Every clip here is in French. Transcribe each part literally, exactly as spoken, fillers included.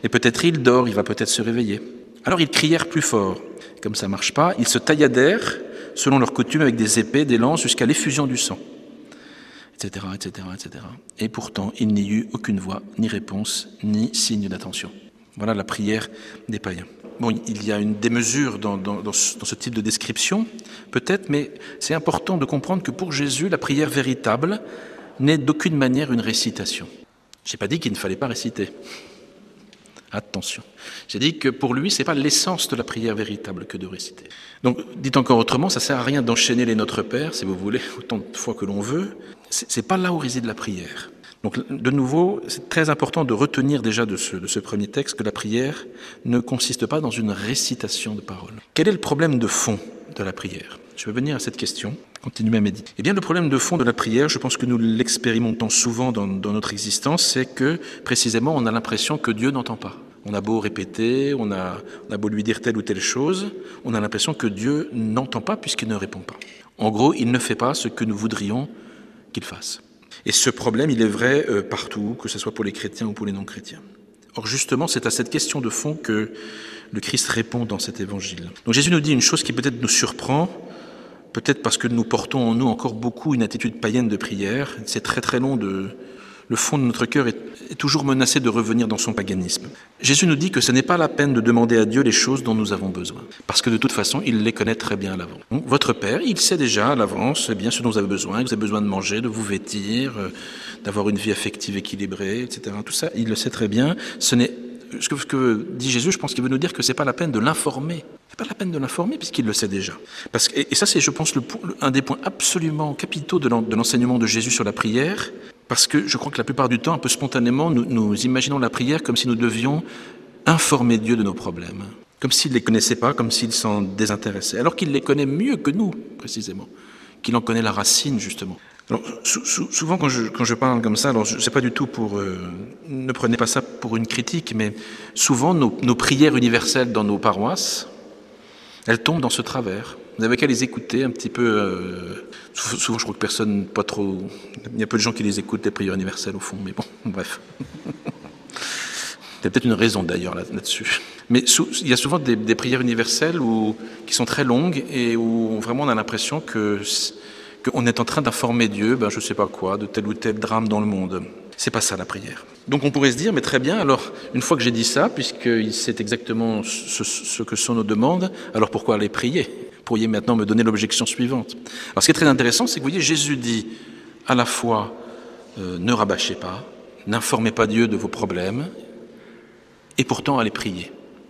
Et peut-être il dort, il va peut-être se réveiller. Alors ils crièrent plus fort. Comme ça ne marche pas, ils se tailladèrent, selon leur coutume, avec des épées, des lances, jusqu'à l'effusion du sang, et cetera, et cetera, et cetera. Et pourtant, il n'y eut aucune voix, ni réponse, ni signe d'attention. Voilà la prière des païens. Bon, il y a une démesure dans, dans, dans, ce, dans ce type de description, peut-être, mais c'est important de comprendre que pour Jésus, la prière véritable n'est d'aucune manière une récitation. Je n'ai pas dit qu'il ne fallait pas réciter. Attention. J'ai dit que pour lui, ce n'est pas l'essence de la prière véritable que de réciter. Donc, dit encore autrement, ça ne sert à rien d'enchaîner les Notre Père, si vous voulez, autant de fois que l'on veut. Ce n'est pas là où réside la prière. Donc, de nouveau, c'est très important de retenir déjà de ce, de ce premier texte que la prière ne consiste pas dans une récitation de paroles. Quel est le problème de fond de la prière ? Je vais venir à cette question, continuer à méditer. Eh bien, le problème de fond de la prière, je pense que nous l'expérimentons souvent dans, dans notre existence, c'est que, précisément, on a l'impression que Dieu n'entend pas. On a beau répéter, on a, on a beau lui dire telle ou telle chose, on a l'impression que Dieu n'entend pas puisqu'il ne répond pas. En gros, il ne fait pas ce que nous voudrions qu'il fasse. Et ce problème, il est vrai euh, partout, que ce soit pour les chrétiens ou pour les non-chrétiens. Or, justement, c'est à cette question de fond que le Christ répond dans cet évangile. Donc Jésus nous dit une chose qui peut-être nous surprend, peut-être parce que nous portons en nous encore beaucoup une attitude païenne de prière. C'est très très long de... Le fond de notre cœur est, est toujours menacé de revenir dans son paganisme. Jésus nous dit que ce n'est pas la peine de demander à Dieu les choses dont nous avons besoin, parce que de toute façon, il les connaît très bien à l'avance. Donc, votre Père, il sait déjà à l'avance eh bien, ce dont vous avez besoin, que vous avez besoin de manger, de vous vêtir, euh, d'avoir une vie affective équilibrée, et cetera. Tout ça, il le sait très bien. Ce n'est Ce que, ce que dit Jésus, je pense qu'il veut nous dire que ce n'est pas la peine de l'informer. Ce n'est pas la peine de l'informer puisqu'il le sait déjà. Parce que, et ça, c'est, je pense, le, le, un des points absolument capitaux de, l'en, de l'enseignement de Jésus sur la prière, parce que je crois que la plupart du temps, un peu spontanément, nous, nous imaginons la prière comme si nous devions informer Dieu de nos problèmes, comme s'il ne les connaissait pas, comme s'il s'en désintéressait, alors qu'il les connaît mieux que nous, précisément, qu'il en connaît la racine, justement. Alors, sou- sou- souvent, quand je, quand je parle comme ça, alors je ne sais pas du tout pour... Euh, ne prenez pas ça pour une critique, mais souvent, nos, nos prières universelles dans nos paroisses, elles tombent dans ce travers. Vous n'avez qu'à les écouter un petit peu... Euh, souvent, je crois que personne, pas trop... Il y a peu de gens qui les écoutent, les prières universelles, au fond, mais bon, bref. Il y a peut-être une raison, d'ailleurs, là, là-dessus. Mais sou, il y a souvent des, des prières universelles où, qui sont très longues et où vraiment on a l'impression que... qu'on est en train d'informer Dieu, ben je ne sais pas quoi, de tel ou tel drame dans le monde. C'est pas ça la prière. Donc on pourrait se dire, mais très bien, alors une fois que j'ai dit ça, puisqu'il sait exactement ce, ce que sont nos demandes, alors pourquoi aller prier ? Vous pourriez maintenant me donner l'objection suivante. Alors ce qui est très intéressant, c'est que vous voyez, Jésus dit à la fois, euh, ne rabâchez pas, n'informez pas Dieu de vos problèmes, et pourtant allez prier.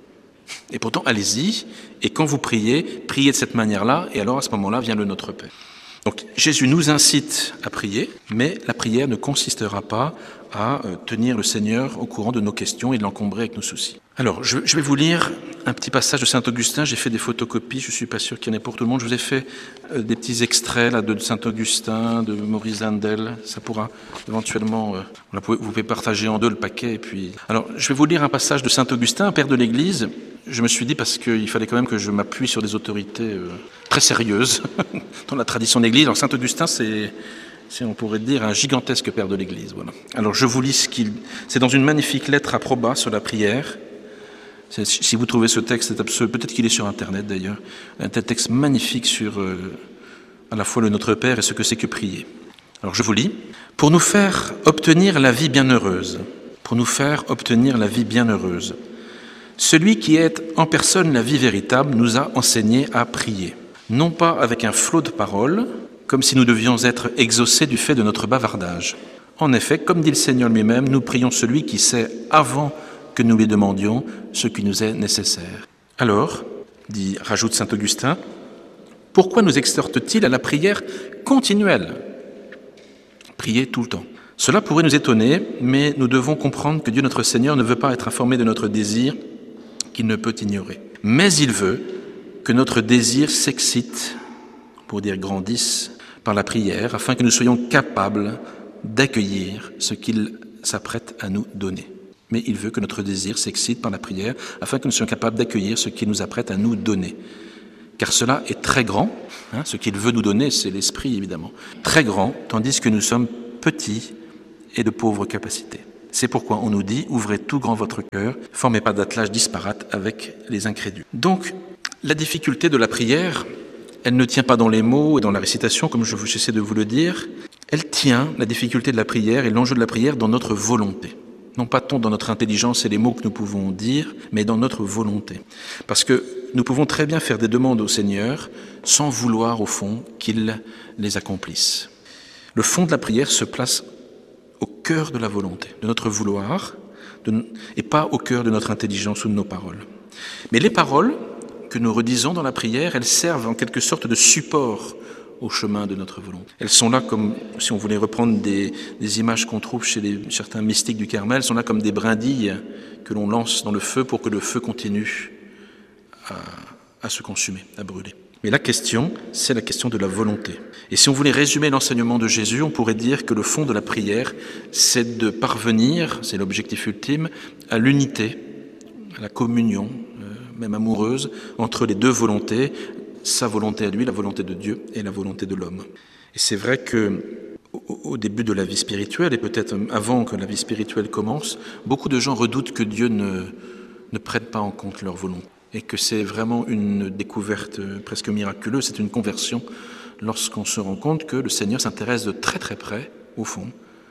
Et pourtant allez-y, et quand vous priez, priez de cette manière-là, et alors à ce moment-là vient le Notre Père. Donc Jésus nous incite à prier, mais la prière ne consistera pas à tenir le Seigneur au courant de nos questions et de l'encombrer avec nos soucis. Alors, je, je vais vous lire un petit passage de Saint-Augustin. J'ai fait des photocopies, je ne suis pas sûr qu'il y en ait pour tout le monde. Je vous ai fait euh, des petits extraits là, de Saint-Augustin, de Maurice Handel. Ça pourra éventuellement... Euh, vous pouvez partager en deux le paquet. Et puis... Alors, je vais vous lire un passage de Saint-Augustin, père de l'Église. Je me suis dit, parce qu'il fallait quand même que je m'appuie sur des autorités euh, très sérieuses dans la tradition de l'Église. Alors, Saint-Augustin, c'est... c'est, on pourrait dire, un gigantesque père de l'Église. Voilà. Alors, je vous lis ce qu'il... C'est dans une magnifique lettre à Proba sur la prière. C'est, si vous trouvez ce texte, c'est absolu... peut-être qu'il est sur Internet d'ailleurs, un texte magnifique sur euh, à la fois le Notre Père et ce que c'est que prier. Alors, je vous lis. « Pour nous faire obtenir la vie bienheureuse, pour nous faire obtenir la vie bienheureuse, celui qui est en personne la vie véritable nous a enseigné à prier, non pas avec un flot de paroles, comme si nous devions être exaucés du fait de notre bavardage. En effet, comme dit le Seigneur lui-même, nous prions celui qui sait avant que nous lui demandions ce qui nous est nécessaire. Alors, dit, rajoute saint Augustin, pourquoi nous exhorte-t-il à la prière continuelle ? Prier tout le temps. Cela pourrait nous étonner, mais nous devons comprendre que Dieu notre Seigneur ne veut pas être informé de notre désir qu'il ne peut ignorer. Mais il veut que notre désir s'excite, pour dire grandisse, par la prière, afin que nous soyons capables d'accueillir ce qu'il s'apprête à nous donner. Mais il veut que notre désir s'excite par la prière, afin que nous soyons capables d'accueillir ce qu'il nous apprête à nous donner. Car cela est très grand, hein, ce qu'il veut nous donner, c'est l'esprit évidemment, très grand, tandis que nous sommes petits et de pauvres capacités. C'est pourquoi on nous dit « Ouvrez tout grand votre cœur, formez pas d'attelage disparate avec les incrédules ». Donc, la difficulté de la prière, elle ne tient pas dans les mots et dans la récitation, comme je j'essaie de vous le dire. Elle tient, la difficulté de la prière et l'enjeu de la prière, dans notre volonté. Non pas tant dans notre intelligence et les mots que nous pouvons dire, mais dans notre volonté. Parce que nous pouvons très bien faire des demandes au Seigneur sans vouloir, au fond, qu'il les accomplisse. Le fond de la prière se place au cœur de la volonté, de notre vouloir, de, et pas au cœur de notre intelligence ou de nos paroles. Mais les paroles que nous redisons dans la prière, elles servent en quelque sorte de support au chemin de notre volonté. Elles sont là comme, si on voulait reprendre des, des images qu'on trouve chez les, certains mystiques du Carmel, elles sont là comme des brindilles que l'on lance dans le feu pour que le feu continue à, à se consumer, à brûler. Mais la question, c'est la question de la volonté. Et si on voulait résumer l'enseignement de Jésus, on pourrait dire que le fond de la prière, c'est de parvenir, c'est l'objectif ultime, à l'unité, à la communion, euh, même amoureuse, entre les deux volontés, sa volonté à lui, la volonté de Dieu et la volonté de l'homme. Et c'est vrai que au début de la vie spirituelle, et peut-être avant que la vie spirituelle commence, beaucoup de gens redoutent que Dieu ne, ne prenne pas en compte leur volonté. Et que c'est vraiment une découverte presque miraculeuse, c'est une conversion lorsqu'on se rend compte que le Seigneur s'intéresse de très très près, au fond,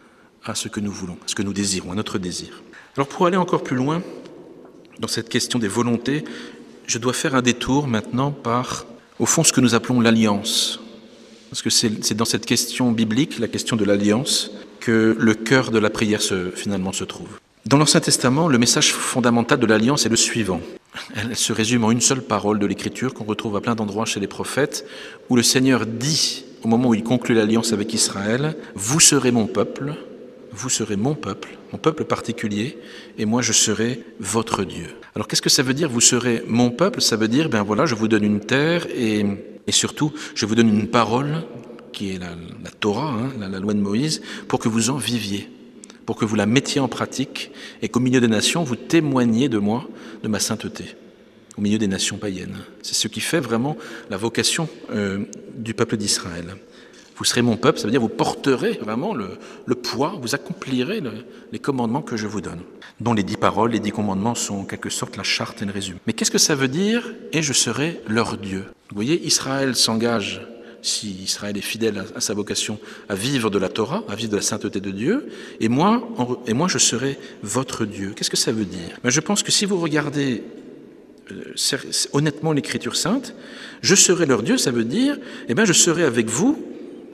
à ce que nous voulons, à ce que nous désirons, à notre désir. Alors pour aller encore plus loin dans cette question des volontés, je dois faire un détour maintenant par, au fond, ce que nous appelons l'alliance. Parce que c'est, c'est dans cette question biblique, la question de l'alliance, que le cœur de la prière se, finalement se trouve. Dans l'Ancien Testament, le message fondamental de l'alliance est le suivant. Elle se résume en une seule parole de l'Écriture qu'on retrouve à plein d'endroits chez les prophètes, où le Seigneur dit, au moment où il conclut l'alliance avec Israël, « Vous serez mon peuple, vous serez mon peuple, mon peuple particulier, et moi je serai votre Dieu. » Alors qu'est-ce que ça veut dire, vous serez mon peuple? Ça veut dire, ben voilà, je vous donne une terre, et, et surtout, je vous donne une parole, qui est la, la Torah, hein, la, la loi de Moïse, pour que vous en viviez, pour que vous la mettiez en pratique, et qu'au milieu des nations, vous témoigniez de moi, de ma sainteté, au milieu des nations païennes. C'est ce qui fait vraiment la vocation euh, du peuple d'Israël. Vous serez mon peuple, ça veut dire vous porterez vraiment le, le poids, vous accomplirez le, les commandements que je vous donne, dont les dix paroles, les dix commandements sont en quelque sorte la charte et le résumé. Mais qu'est-ce que ça veut dire? Et je serai leur Dieu. Vous voyez, Israël s'engage, si Israël est fidèle à, à sa vocation, à vivre de la Torah, à vivre de la sainteté de Dieu, et moi, en, et moi je serai votre Dieu. Qu'est-ce que ça veut dire? Ben, je pense que si vous regardez euh, honnêtement l'Écriture sainte, je serai leur Dieu, ça veut dire, eh ben, je serai avec vous,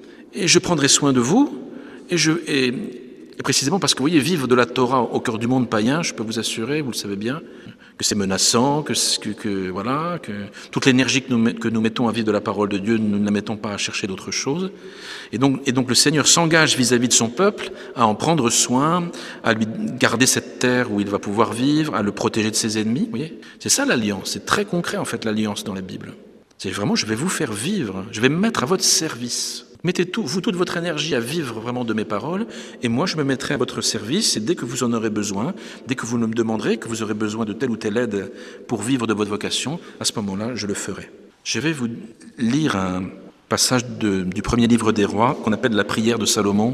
et je prendrai soin de vous, et, je, et, et précisément parce que, vous voyez, vivre de la Torah au cœur du monde païen, je peux vous assurer, vous le savez bien, que c'est menaçant, que, que, que voilà, que toute l'énergie que nous, que nous mettons à vivre de la parole de Dieu, nous ne la mettons pas à chercher d'autres choses. Et donc, et donc le Seigneur s'engage vis-à-vis de son peuple à en prendre soin, à lui garder cette terre où il va pouvoir vivre, à le protéger de ses ennemis. Vous voyez, c'est ça l'alliance, c'est très concret en fait l'alliance dans la Bible. C'est vraiment, je vais vous faire vivre, je vais me mettre à votre service. Mettez tout, vous toute votre énergie à vivre vraiment de mes paroles, et moi je me mettrai à votre service, et dès que vous en aurez besoin, dès que vous me demanderez que vous aurez besoin de telle ou telle aide pour vivre de votre vocation, à ce moment-là, je le ferai. Je vais vous lire un passage de, du premier livre des rois, qu'on appelle la prière de Salomon.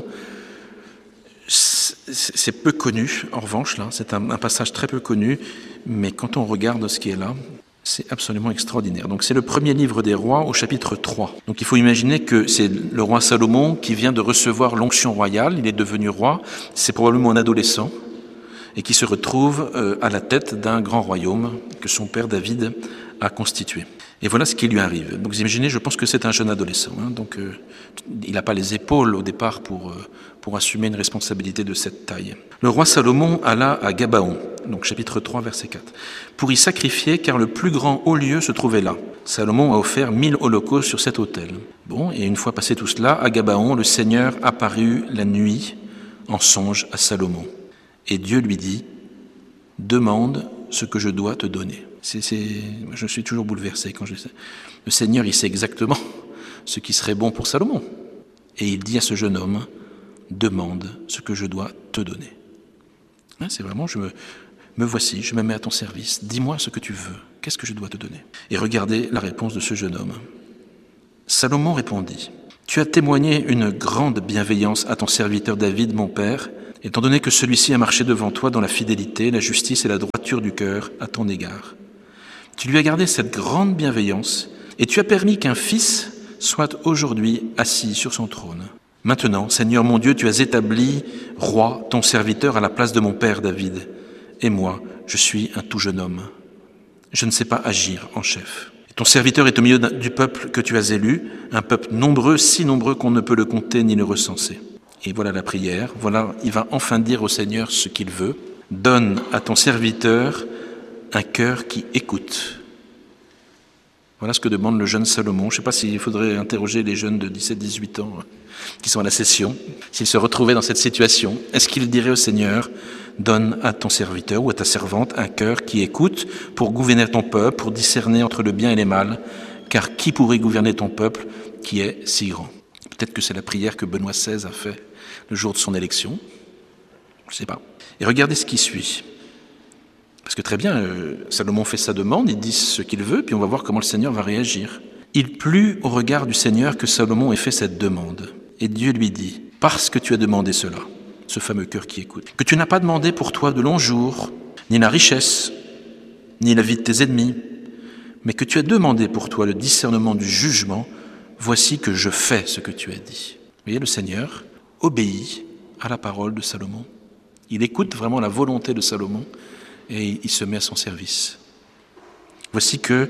C'est peu connu, en revanche, là, c'est un, un passage très peu connu, mais quand on regarde ce qui est là, c'est absolument extraordinaire. Donc c'est le premier livre des rois au chapitre trois. Donc il faut imaginer que c'est le roi Salomon qui vient de recevoir l'onction royale, il est devenu roi, c'est probablement un adolescent, et qui se retrouve euh, à la tête d'un grand royaume que son père David a constitué. Et voilà ce qui lui arrive. Donc vous imaginez, je pense que c'est un jeune adolescent, hein, donc euh, il n'a pas les épaules au départ pour, euh, pour assumer une responsabilité de cette taille. Le roi Salomon alla à Gabaon, donc chapitre trois, verset quatre, pour y sacrifier, car le plus grand haut lieu se trouvait là. Salomon a offert mille holocaustes sur cet autel. Bon, et une fois passé tout cela, à Gabaon, le Seigneur apparut la nuit en songe à Salomon. Et Dieu lui dit, « Demande ce que je dois te donner. » C'est, c'est, je suis toujours bouleversé quand je sais. Le Seigneur, il sait exactement ce qui serait bon pour Salomon. Et il dit à ce jeune homme, « Demande ce que je dois te donner. » Hein, c'est vraiment, je me, me voici, je me mets à ton service. Dis-moi ce que tu veux. Qu'est-ce que je dois te donner? Et regardez la réponse de ce jeune homme. Salomon répondit, « Tu as témoigné une grande bienveillance à ton serviteur David, mon père, étant donné que celui-ci a marché devant toi dans la fidélité, la justice et la droiture du cœur à ton égard. Tu lui as gardé cette grande bienveillance et tu as permis qu'un fils soit aujourd'hui assis sur son trône. Maintenant, Seigneur mon Dieu, tu as établi roi ton serviteur à la place de mon père David. Et moi, je suis un tout jeune homme. Je ne sais pas agir en chef. Et ton serviteur est au milieu du peuple que tu as élu, un peuple nombreux, si nombreux qu'on ne peut le compter ni le recenser. Et voilà la prière, voilà, il va enfin dire au Seigneur ce qu'il veut. Donne à ton serviteur un cœur qui écoute. Voilà ce que demande le jeune Salomon. Je ne sais pas s'il faudrait interroger les jeunes de dix-sept à dix-huit ans qui sont à la session, s'ils se retrouvaient dans cette situation. Est-ce qu'il dirait au Seigneur, donne à ton serviteur ou à ta servante un cœur qui écoute pour gouverner ton peuple, pour discerner entre le bien et le mal, car qui pourrait gouverner ton peuple qui est si grand? Peut-être que c'est la prière que Benoît seize a fait le jour de son élection. Je ne sais pas. Et regardez ce qui suit. Parce que très bien, euh, Salomon fait sa demande, il dit ce qu'il veut, puis on va voir comment le Seigneur va réagir. Il plut au regard du Seigneur que Salomon ait fait cette demande. Et Dieu lui dit, parce que tu as demandé cela, ce fameux cœur qui écoute, que tu n'as pas demandé pour toi de longs jours, ni la richesse, ni la vie de tes ennemis, mais que tu as demandé pour toi le discernement du jugement, voici que je fais ce que tu as dit. Vous voyez, le Seigneur obéit à la parole de Salomon. Il écoute vraiment la volonté de Salomon et il se met à son service. Voici que,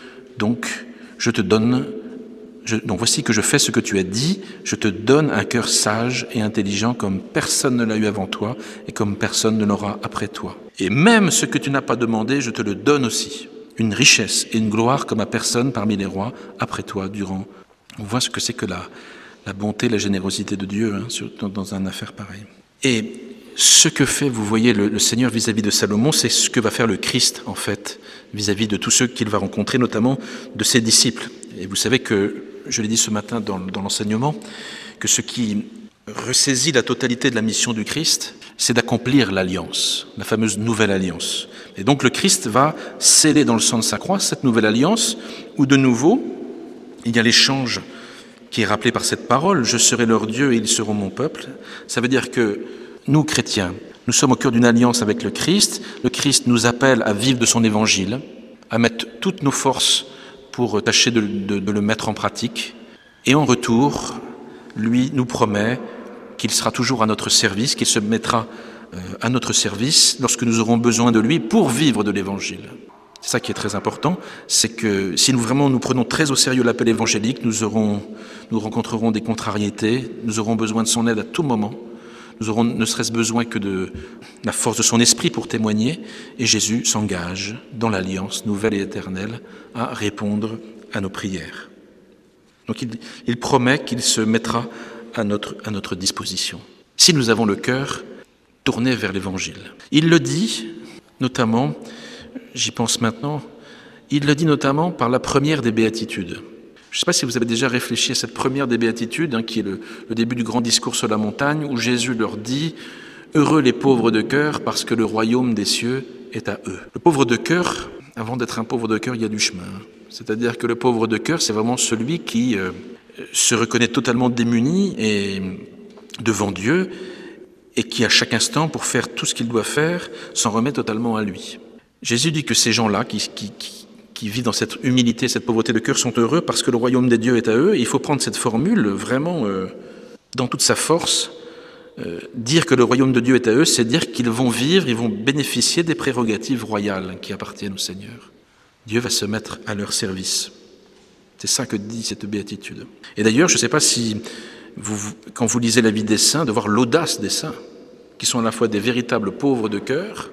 donc, je te donne, je, donc voici que je fais ce que tu as dit, je te donne un cœur sage et intelligent comme personne ne l'a eu avant toi et comme personne ne l'aura après toi. Et même ce que tu n'as pas demandé, je te le donne aussi, une richesse et une gloire comme à personne parmi les rois après toi durant. On voit ce que c'est que la, la bonté, la générosité de Dieu, hein, surtout dans une affaire pareille. Et ce que fait, vous voyez, le, le Seigneur vis-à-vis de Salomon, c'est ce que va faire le Christ, en fait, vis-à-vis de tous ceux qu'il va rencontrer, notamment de ses disciples. Et vous savez que, je l'ai dit ce matin dans, dans l'enseignement, que ce qui ressaisit la totalité de la mission du Christ, c'est d'accomplir l'alliance, la fameuse nouvelle alliance. Et donc le Christ va sceller dans le sang de sa croix cette nouvelle alliance, où de nouveau, il y a l'échange qui est rappelé par cette parole, « Je serai leur Dieu et ils seront mon peuple ». Ça veut dire que nous, chrétiens, nous sommes au cœur d'une alliance avec le Christ. Le Christ nous appelle à vivre de son évangile, à mettre toutes nos forces pour tâcher de, de, de le mettre en pratique. Et en retour, lui nous promet qu'il sera toujours à notre service, qu'il se mettra euh, à notre service lorsque nous aurons besoin de lui pour vivre de l'évangile. C'est ça qui est très important, c'est que si nous vraiment nous prenons très au sérieux l'appel évangélique, nous, aurons, nous rencontrerons des contrariétés, nous aurons besoin de son aide à tout moment. Nous aurons ne serait-ce besoin que de la force de son esprit pour témoigner, et Jésus s'engage dans l'alliance nouvelle et éternelle à répondre à nos prières. Donc il, il promet qu'il se mettra à notre, à notre disposition, si nous avons le cœur tourné vers l'Évangile. Il le dit notamment, j'y pense maintenant, il le dit notamment par la première des béatitudes. Je ne sais pas si vous avez déjà réfléchi à cette première des béatitudes, hein, qui est le, le début du grand discours sur la montagne, où Jésus leur dit « Heureux les pauvres de cœur, parce que le royaume des cieux est à eux ». Le pauvre de cœur, avant d'être un pauvre de cœur, il y a du chemin. C'est-à-dire que le pauvre de cœur, c'est vraiment celui qui euh, se reconnaît totalement démuni et, devant Dieu, et qui à chaque instant, pour faire tout ce qu'il doit faire, s'en remet totalement à lui. Jésus dit que ces gens-là, qui, qui, qui qui vivent dans cette humilité, cette pauvreté de cœur, sont heureux parce que le royaume des dieux est à eux. Et il faut prendre cette formule vraiment euh, dans toute sa force. Euh, dire que le royaume de Dieu est à eux, c'est dire qu'ils vont vivre, ils vont bénéficier des prérogatives royales qui appartiennent au Seigneur. Dieu va se mettre à leur service. C'est ça que dit cette béatitude. Et d'ailleurs, je ne sais pas si, vous, quand vous lisez la vie des saints, de voir l'audace des saints, qui sont à la fois des véritables pauvres de cœur,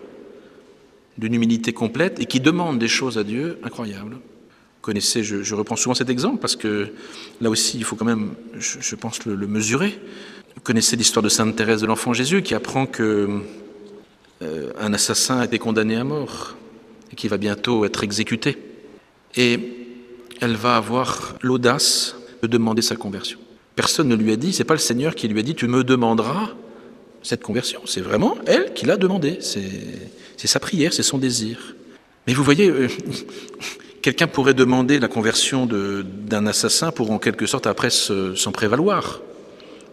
d'une humilité complète et qui demande des choses à Dieu incroyables. Vous connaissez, je, je reprends souvent cet exemple parce que là aussi, il faut quand même, je, je pense, le, le mesurer. Vous connaissez l'histoire de Sainte Thérèse de l'Enfant Jésus qui apprend que euh, un assassin a été condamné à mort et qui va bientôt être exécuté. Et elle va avoir l'audace de demander sa conversion. Personne ne lui a dit, c'est pas le Seigneur qui lui a dit, tu me demanderas cette conversion. C'est vraiment elle qui l'a demandé. C'est, c'est sa prière, c'est son désir. Mais vous voyez, euh, quelqu'un pourrait demander la conversion de, d'un assassin pour en quelque sorte après se, s'en prévaloir.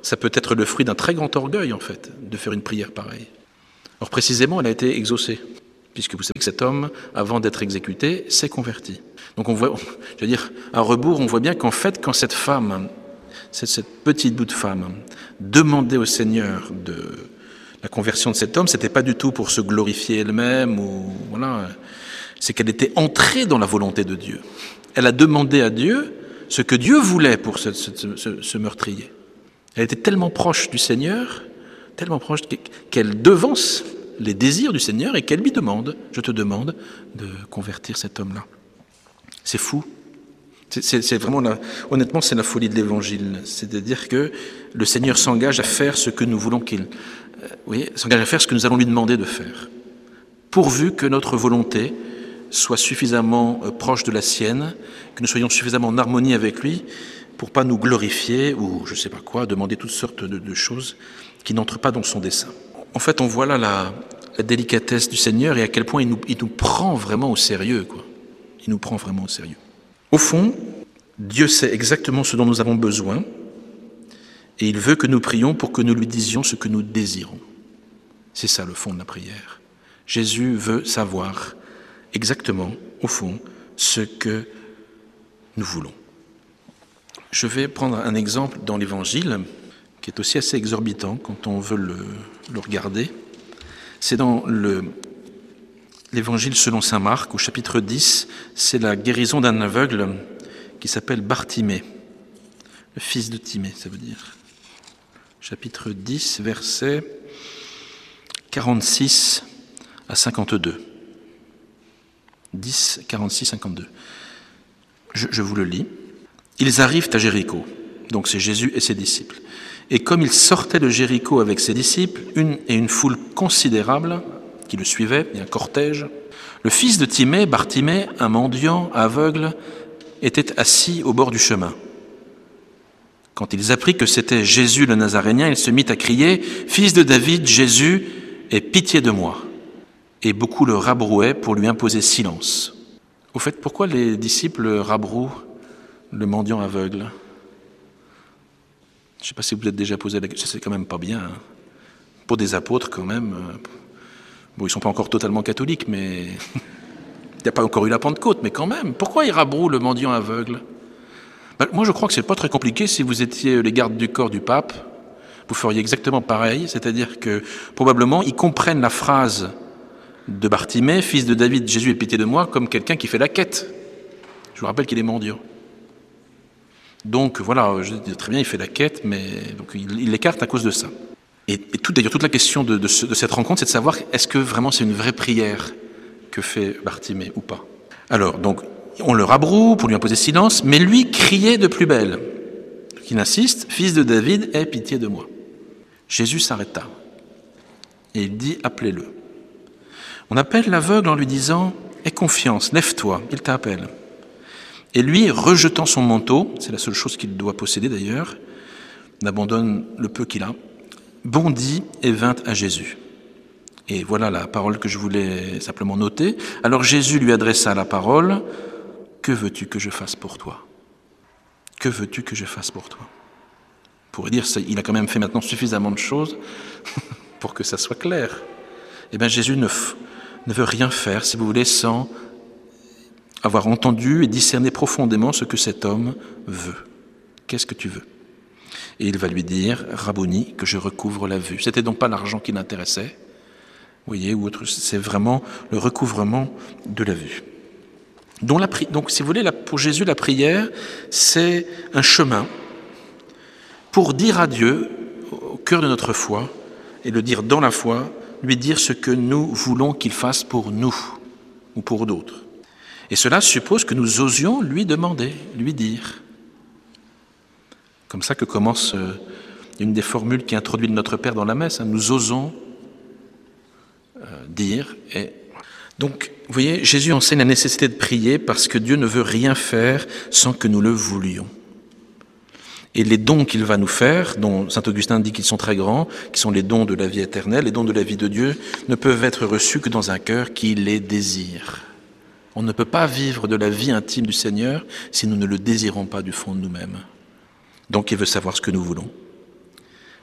ça peut être le fruit d'un très grand orgueil, en fait, de faire une prière pareille. Or, précisément, elle a été exaucée, puisque vous savez que cet homme, avant d'être exécuté, s'est converti. Donc, on voit, je veux dire, à rebours, on voit bien qu'en fait, quand cette femme, cette, cette petite bout de femme, demandait au Seigneur de la conversion de cet homme, c'était pas du tout pour se glorifier elle-même, ou voilà, c'est qu'elle était entrée dans la volonté de Dieu. Elle a demandé à Dieu ce que Dieu voulait pour ce, ce, ce, ce meurtrier. Elle était tellement proche du Seigneur, tellement proche qu'elle devance les désirs du Seigneur et qu'elle lui demande, je te demande de convertir cet homme-là. C'est fou. C'est, c'est, c'est vraiment, la, honnêtement, c'est la folie de l'Évangile. C'est-à-dire que le Seigneur s'engage à faire ce que nous voulons qu'il... Euh, oui, s'engage à faire ce que nous allons lui demander de faire. Pourvu que notre volonté soit suffisamment euh, proche de la sienne, que nous soyons suffisamment en harmonie avec lui pour pas nous glorifier ou je sais pas quoi, demander toutes sortes de, de choses qui n'entrent pas dans son dessein. En fait, on voit là la, la délicatesse du Seigneur et à quel point il nous, il nous prend vraiment au sérieux, quoi. Il nous prend vraiment au sérieux. Au fond, Dieu sait exactement ce dont nous avons besoin et il veut que nous prions pour que nous lui disions ce que nous désirons. C'est ça le fond de la prière. Jésus veut savoir exactement, au fond, ce que nous voulons. Je vais prendre un exemple dans l'Évangile qui est aussi assez exorbitant quand on veut le, le regarder. C'est dans le, l'Évangile selon saint Marc, au chapitre dix, c'est la guérison d'un aveugle qui s'appelle Bartimée, le fils de Timée, ça veut dire. Chapitre dix, versets quarante-six à cinquante-deux. dix, quarante-six, cinquante-deux. Je, je vous le lis. Ils arrivent à Jéricho, donc c'est Jésus et ses disciples. Et comme il sortait de Jéricho avec ses disciples, une et une foule considérable qui le suivait, et un cortège, le fils de Timée, Bartimée, un mendiant aveugle, était assis au bord du chemin. Quand ils apprirent que c'était Jésus le Nazarénien, il se mit à crier « Fils de David, Jésus, aie pitié de moi !» Et beaucoup le rabrouaient pour lui imposer silence. Au fait, pourquoi les disciples rabrouent le mendiant aveugle? Je ne sais pas si vous vous êtes déjà posé la question, c'est quand même pas bien. Hein. Pour des apôtres, quand même, euh, bon, ils ne sont pas encore totalement catholiques, mais il n'y a pas encore eu la Pentecôte, mais quand même, pourquoi ils rabrouent le mendiant aveugle? Ben, moi, je crois que ce n'est pas très compliqué. Si vous étiez les gardes du corps du pape, vous feriez exactement pareil, c'est-à-dire que probablement, ils comprennent la phrase de Bartimée, fils de David, Jésus, aie pitié de moi, comme quelqu'un qui fait la quête. Je vous rappelle qu'il est mendiant. Donc voilà, je dis très bien, il fait la quête, mais donc, il, il l'écarte à cause de ça. Et, et tout, d'ailleurs, toute la question de, de, ce, de cette rencontre, c'est de savoir est-ce que vraiment c'est une vraie prière que fait Bartimée ou pas. Alors, donc, on le rabroue pour lui imposer silence, mais lui criait de plus belle. Donc, il insiste, fils de David, aie pitié de moi. Jésus s'arrêta et il dit, appelez-le. On appelle l'aveugle en lui disant, aie confiance, lève-toi, il t'appelle. Et lui, rejetant son manteau, c'est la seule chose qu'il doit posséder d'ailleurs, n'abandonne le peu qu'il a, bondit et vint à Jésus. Et voilà la parole que je voulais simplement noter. Alors Jésus lui adressa la parole, « Que veux-tu que je fasse pour toi ? Que veux-tu que je fasse pour toi ?» On pourrait dire, il a quand même fait maintenant suffisamment de choses pour que ça soit clair. Eh bien Jésus ne, f- ne veut rien faire, si vous voulez, sans avoir entendu et discerné profondément ce que cet homme veut. Qu'est-ce que tu veux ? Et il va lui dire, Rabboni, que je recouvre la vue. C'était donc pas l'argent qui l'intéressait, vous voyez, ou autre, c'est vraiment le recouvrement de la vue. Donc, la, donc si vous voulez, pour Jésus, la prière, c'est un chemin pour dire à Dieu, au cœur de notre foi, et le dire dans la foi, lui dire ce que nous voulons qu'il fasse pour nous ou pour d'autres. Et cela suppose que nous osions lui demander, lui dire. Comme ça que commence euh, une des formules qui introduit le Notre Père dans la messe. Hein, nous osons euh, dire. Et... Donc, vous voyez, Jésus enseigne la nécessité de prier parce que Dieu ne veut rien faire sans que nous le voulions. Et les dons qu'il va nous faire, dont saint Augustin dit qu'ils sont très grands, qui sont les dons de la vie éternelle, les dons de la vie de Dieu, ne peuvent être reçus que dans un cœur qui les désire. On ne peut pas vivre de la vie intime du Seigneur si nous ne le désirons pas du fond de nous-mêmes. Donc il veut savoir ce que nous voulons.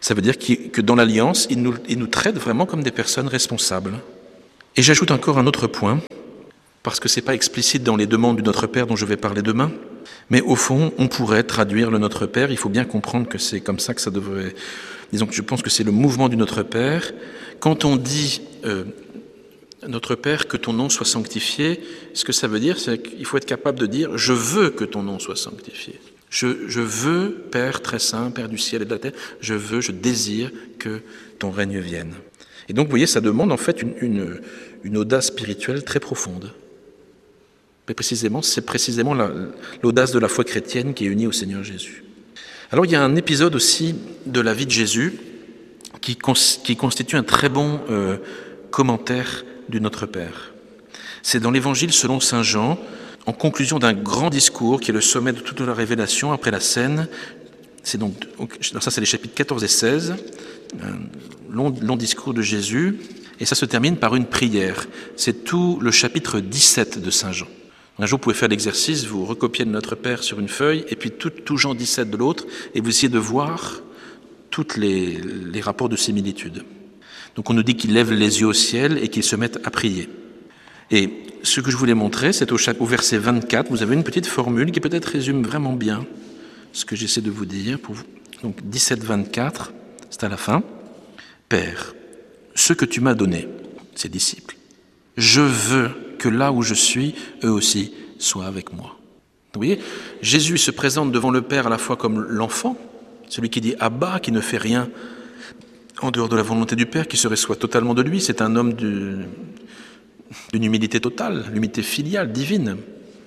Ça veut dire que dans l'alliance, il nous, il nous traite vraiment comme des personnes responsables. Et j'ajoute encore un autre point, parce que ce n'est pas explicite dans les demandes du Notre Père dont je vais parler demain, mais au fond, on pourrait traduire le Notre Père. Il faut bien comprendre que c'est comme ça que ça devrait... Disons que je pense que c'est le mouvement du Notre Père. Quand on dit euh, « Notre Père, que ton nom soit sanctifié », ce que ça veut dire, c'est qu'il faut être capable de dire « Je veux que ton nom soit sanctifié ». Je, je veux, Père très saint, Père du ciel et de la terre, je veux, je désire que ton règne vienne. Et donc, vous voyez, ça demande en fait une, une, une audace spirituelle très profonde. Mais précisément, c'est précisément la, l'audace de la foi chrétienne qui est unie au Seigneur Jésus. Alors, il y a un épisode aussi de la vie de Jésus qui, cons, qui constitue un très bon euh, commentaire du Notre Père. C'est dans l'Évangile selon saint Jean, en conclusion d'un grand discours qui est le sommet de toute la révélation après la scène. C'est donc, ça c'est les chapitres quatorze et seize, un long, long discours de Jésus, et ça se termine par une prière. C'est tout le chapitre dix-sept de saint Jean. Un jour, vous pouvez faire l'exercice, vous recopiez de Notre Père sur une feuille, et puis tout, tout Jean dix-sept de l'autre, et vous essayez de voir tous les, les rapports de similitude. Donc on nous dit qu'il lève les yeux au ciel et qu'il se met à prier. Et ce que je voulais montrer, c'est au, au verset vingt-quatre, vous avez une petite formule qui peut-être résume vraiment bien ce que j'essaie de vous dire. Pour vous. Donc dix-sept vingt-quatre, c'est à la fin. Père, ce que tu m'as donné, ces disciples, je veux que là où je suis, eux aussi soient avec moi. Vous voyez, Jésus se présente devant le Père à la fois comme l'enfant, celui qui dit Abba, qui ne fait rien en dehors de la volonté du Père, qui se reçoit totalement de lui. C'est un homme du... d'une humilité totale, l'humilité filiale, divine,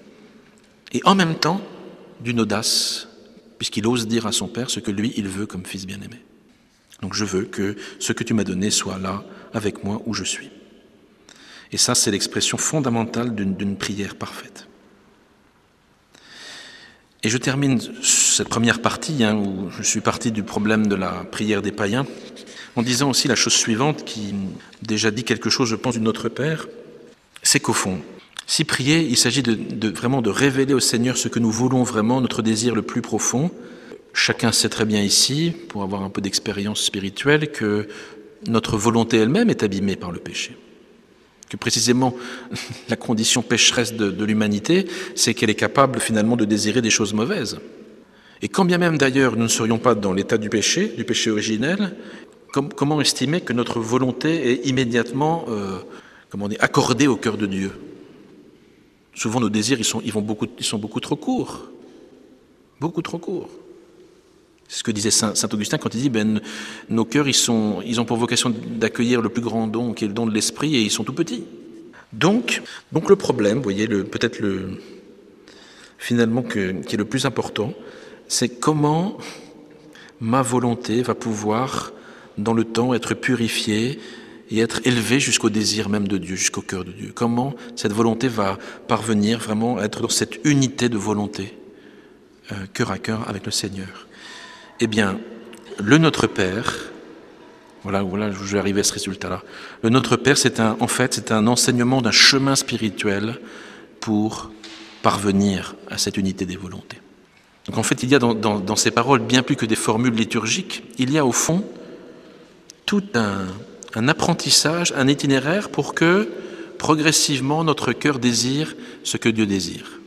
et en même temps d'une audace, puisqu'il ose dire à son Père ce que lui, il veut comme fils bien-aimé. Donc je veux que ce que tu m'as donné soit là, avec moi, où je suis. Et ça, c'est l'expression fondamentale d'une, d'une prière parfaite. Et je termine cette première partie, hein, où je suis parti du problème de la prière des païens, en disant aussi la chose suivante, qui déjà dit quelque chose, je pense, du Notre Père, c'est qu'au fond, si prier, il s'agit de, de, vraiment de révéler au Seigneur ce que nous voulons vraiment, notre désir le plus profond. Chacun sait très bien ici, pour avoir un peu d'expérience spirituelle, que notre volonté elle-même est abîmée par le péché. Que précisément, la condition pécheresse de, de l'humanité, c'est qu'elle est capable finalement de désirer des choses mauvaises. Et quand bien même d'ailleurs nous ne serions pas dans l'état du péché, du péché originel, com- comment estimer que notre volonté est immédiatement euh, comment dire, accordée au cœur de Dieu ? Souvent nos désirs, ils sont, ils vont beaucoup, ils sont beaucoup trop courts. Beaucoup trop courts. C'est ce que disait Saint, Saint Augustin quand il dit ben, nos cœurs, ils, sont, ils ont pour vocation d'accueillir le plus grand don qui est le don de l'esprit et ils sont tout petits. Donc, donc le problème, vous voyez, le, peut-être le, finalement que, qui est le plus important, c'est comment ma volonté va pouvoir, dans le temps, être purifiée et être élevée jusqu'au désir même de Dieu, jusqu'au cœur de Dieu. Comment cette volonté va parvenir vraiment à être dans cette unité de volonté, euh, cœur à cœur avec le Seigneur. Eh bien, le Notre Père, voilà, voilà, je vais arriver à ce résultat-là. Le Notre Père, c'est un, en fait, c'est un enseignement d'un chemin spirituel pour parvenir à cette unité des volontés. Donc en fait, il y a dans, dans, dans ces paroles, bien plus que des formules liturgiques, il y a au fond tout un, un apprentissage, un itinéraire pour que, progressivement, notre cœur désire ce que Dieu désire.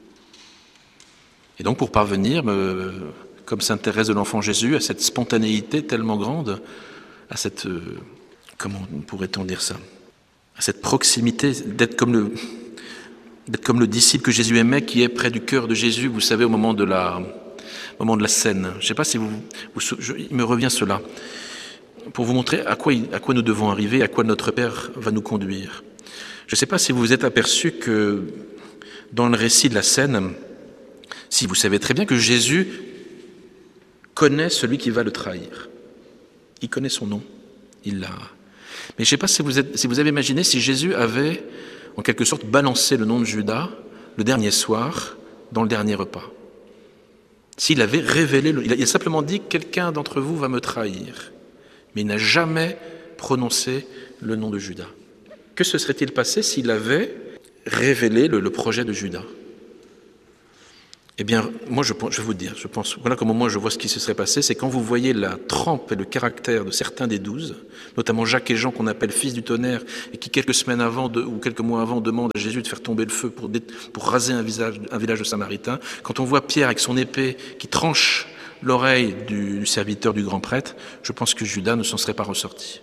Et donc pour parvenir... Euh, comme Sainte Thérèse de l'Enfant Jésus, à cette spontanéité tellement grande, à cette, euh, comment pourrait-on dire ça, à cette proximité, d'être comme le, d'être comme le disciple que Jésus aimait, qui est près du cœur de Jésus, vous savez, au moment de la, au moment de la scène. Je ne sais pas si vous, vous je, il me revient cela, pour vous montrer à quoi, à quoi nous devons arriver, à quoi notre Père va nous conduire. Je ne sais pas si vous vous êtes aperçu que dans le récit de la scène, si vous savez très bien que Jésus connaît celui qui va le trahir. Il connaît son nom. Il l'a. Mais je ne sais pas si vous, êtes, si vous avez imaginé si Jésus avait, en quelque sorte, balancé le nom de Judas le dernier soir, dans le dernier repas. S'il avait révélé, le, il, a, il a simplement dit « quelqu'un d'entre vous va me trahir ». Mais il n'a jamais prononcé le nom de Judas. Que se serait-il passé s'il avait révélé le, le projet de Judas ? Eh bien, moi, je, je vais vous dire, je pense, voilà comment moi je vois ce qui se serait passé, c'est quand vous voyez la trempe et le caractère de certains des douze, notamment Jacques et Jean, qu'on appelle fils du tonnerre, et qui quelques semaines avant de, ou quelques mois avant demandent à Jésus de faire tomber le feu pour, pour raser un, visage, un village de Samaritains. Quand on voit Pierre avec son épée qui tranche l'oreille du, du serviteur du grand prêtre, je pense que Judas ne s'en serait pas ressorti.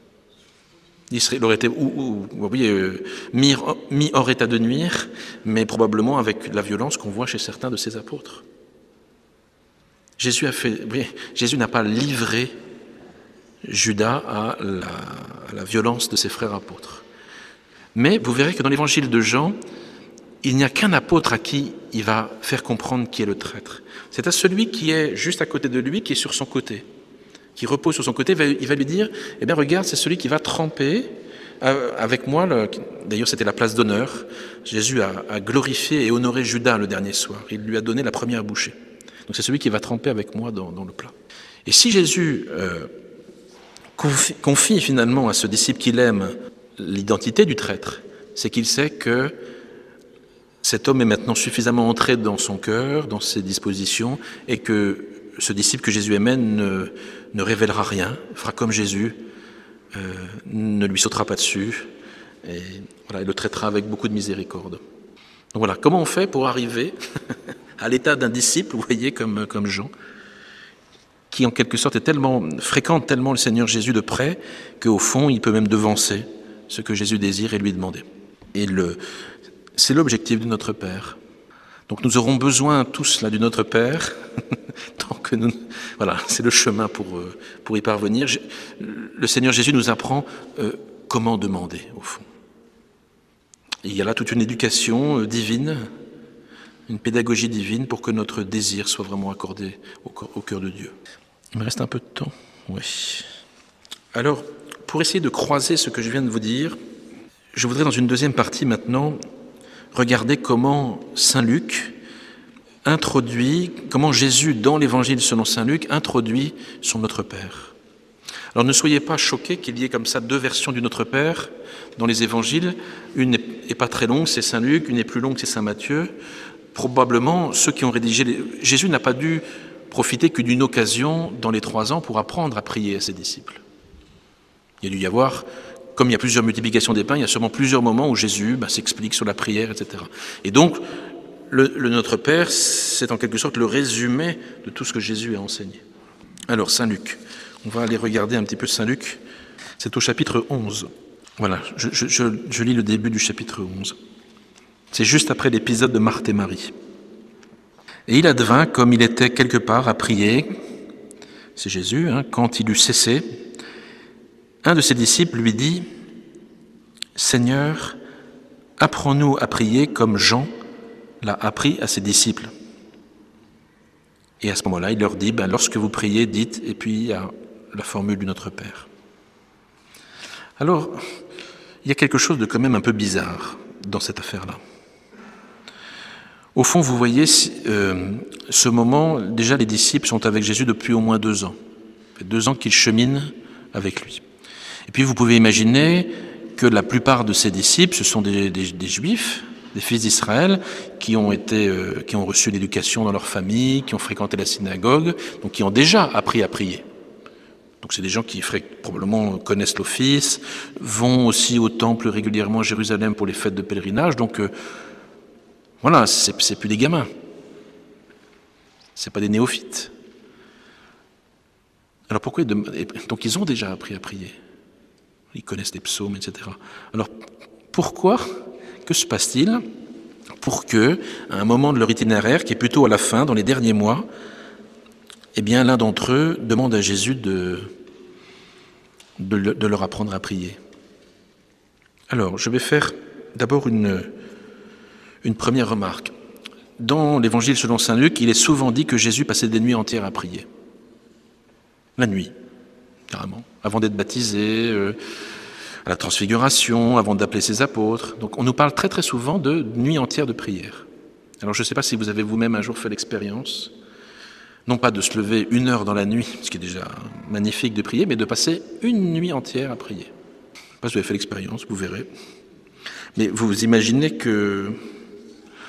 Il, serait, il aurait été ou, ou, oui, euh, mis, mis hors état de nuire, mais probablement avec la violence qu'on voit chez certains de ses apôtres. Jésus a fait, oui, Jésus n'a pas livré Judas à la, à la violence de ses frères apôtres. Mais vous verrez que dans l'évangile de Jean, il n'y a qu'un apôtre à qui il va faire comprendre qui est le traître. C'est à celui qui est juste à côté de lui, qui est sur son côté, qui repose sur son côté, il va lui dire, eh bien regarde, c'est celui qui va tremper avec moi. Le... D'ailleurs, c'était la place d'honneur. Jésus a, a glorifié et honoré Judas le dernier soir. Il lui a donné la première bouchée. Donc c'est celui qui va tremper avec moi dans, dans le plat. Et si Jésus euh, confie, confie finalement à ce disciple qu'il aime l'identité du traître, c'est qu'il sait que cet homme est maintenant suffisamment entré dans son cœur, dans ses dispositions, et que ce disciple que Jésus aimait ne, ne révélera rien, fera comme Jésus, euh, ne lui sautera pas dessus, et voilà, il le traitera avec beaucoup de miséricorde. Donc voilà, comment on fait pour arriver à l'état d'un disciple, vous voyez, comme, comme Jean, qui en quelque sorte est tellement, fréquente tellement le Seigneur Jésus de près, qu'au fond, il peut même devancer ce que Jésus désire et lui demander. Et le, c'est l'objectif de notre Père. Donc nous aurons besoin tous là du Notre Père, tant que nous, voilà, c'est le chemin pour, pour y parvenir. Le Seigneur Jésus nous apprend euh, comment demander, au fond. Et il y a là toute une éducation euh, divine, une pédagogie divine pour que notre désir soit vraiment accordé au, au cœur de Dieu. Il me reste un peu de temps. Oui. Alors, pour essayer de croiser ce que je viens de vous dire, je voudrais dans une deuxième partie maintenant regarder comment saint Luc introduit, comment Jésus, dans l'évangile selon saint Luc, introduit son Notre Père. Alors ne soyez pas choqués qu'il y ait comme ça deux versions du Notre Père dans les évangiles. Une n'est pas très longue, c'est saint Luc, une est plus longue, c'est saint Matthieu. Probablement, ceux qui ont rédigé... Les... Jésus n'a pas dû profiter que d'une occasion dans les trois ans pour apprendre à prier à ses disciples. Il y a dû y avoir... Comme il y a plusieurs multiplications des pains, il y a sûrement plusieurs moments où Jésus bah, s'explique sur la prière, et cetera. Et donc, le, le Notre Père, c'est en quelque sorte le résumé de tout ce que Jésus a enseigné. Alors, saint Luc. On va aller regarder un petit peu saint Luc. C'est au chapitre onze. Voilà, je, je, je, je lis le début du chapitre onze. C'est juste après l'épisode de Marthe et Marie. Et il advint, comme il était quelque part à prier, c'est Jésus, hein, quand il eut cessé, un de ses disciples lui dit « Seigneur, apprends-nous à prier comme Jean l'a appris à ses disciples. » Et à ce moment-là, il leur dit ben, « Lorsque vous priez, dites, et puis il y a la formule du Notre Père. » Alors, il y a quelque chose de quand même un peu bizarre dans cette affaire-là. Au fond, vous voyez, euh, ce moment, déjà les disciples sont avec Jésus depuis au moins deux ans. Ça fait deux ans qu'ils cheminent avec lui. Et puis vous pouvez imaginer que la plupart de ces disciples, ce sont des, des, des Juifs, des fils d'Israël, qui ont été, euh, qui ont reçu l'éducation dans leur famille, qui ont fréquenté la synagogue, donc qui ont déjà appris à prier. Donc c'est des gens qui probablement connaissent l'office, vont aussi au temple régulièrement à Jérusalem pour les fêtes de pèlerinage. Donc euh, voilà, c'est, c'est plus des gamins, c'est pas des néophytes. Alors pourquoi ils dem- donc ils ont déjà appris à prier. Ils connaissent les psaumes, et cetera. Alors, pourquoi, que se passe-t-il pour que, à un moment de leur itinéraire, qui est plutôt à la fin, dans les derniers mois, eh bien, l'un d'entre eux demande à Jésus de, de, de leur apprendre à prier. Alors, je vais faire d'abord une, une première remarque. Dans l'Évangile selon saint Luc, il est souvent dit que Jésus passait des nuits entières à prier. La nuit. Carrément, avant d'être baptisé, euh, à la transfiguration, avant d'appeler ses apôtres. Donc on nous parle très très souvent de nuit entière de prière. Alors je ne sais pas si vous avez vous-même un jour fait l'expérience, non pas de se lever une heure dans la nuit, ce qui est déjà magnifique de prier, mais de passer une nuit entière à prier. Je ne sais pas si vous avez fait l'expérience, vous verrez. Mais vous vous imaginez que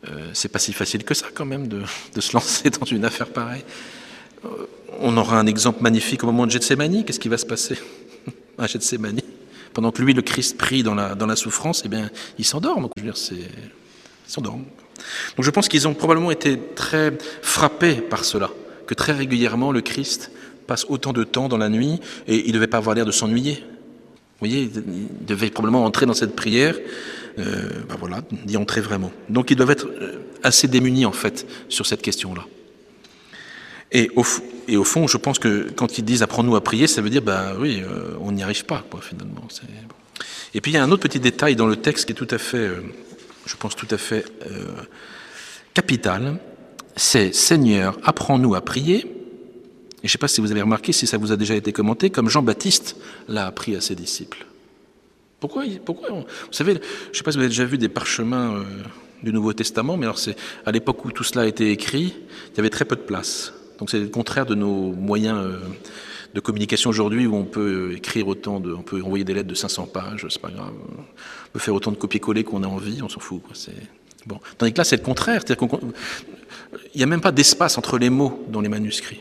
Euh, c'est pas si facile que ça quand même de, de se lancer dans une affaire pareille. Euh, on aura un exemple magnifique au moment de Gethsémani. Qu'est-ce qui va se passer à Gethsémani? Pendant que lui, le Christ, prie dans la, dans la souffrance, eh bien, il s'endorme. Je veux dire, c'est, il s'endorme. Donc je pense qu'ils ont probablement été très frappés par cela, que très régulièrement le Christ passe autant de temps dans la nuit et il ne devait pas avoir l'air de s'ennuyer. Vous voyez, il devait probablement entrer dans cette prière, euh, ben voilà, d'y entrer vraiment. Donc ils doivent être assez démunis en fait sur cette question-là. Et au, et au fond, je pense que quand ils disent « apprends-nous à prier », ça veut dire bah oui, euh, on n'y arrive pas, quoi, finalement. C'est bon. Et puis il y a un autre petit détail dans le texte qui est tout à fait, euh, je pense, tout à fait euh, capital. C'est « Seigneur, apprends-nous à prier ». Et je ne sais pas si vous avez remarqué, si ça vous a déjà été commenté, comme Jean-Baptiste l'a appris à ses disciples. Pourquoi, pourquoi on, Vous savez, je ne sais pas si vous avez déjà vu des parchemins euh, du Nouveau Testament, mais alors c'est à l'époque où tout cela a été écrit, il y avait très peu de place. Donc c'est le contraire de nos moyens de communication aujourd'hui où on peut écrire autant de, on peut envoyer des lettres de cinq cents pages, c'est pas grave. On peut faire autant de copier-coller qu'on a envie, on s'en fout, quoi. C'est bon. Tandis que là c'est le contraire, c'est-à-dire qu'on, il n'y a même pas d'espace entre les mots dans les manuscrits.